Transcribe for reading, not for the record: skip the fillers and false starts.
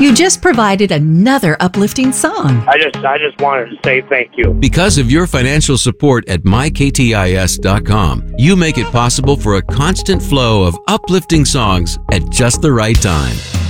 You just provided another uplifting song. I just wanted to say thank you. Because of your financial support at myktis.com, you make it possible for a constant flow of uplifting songs at just the right time.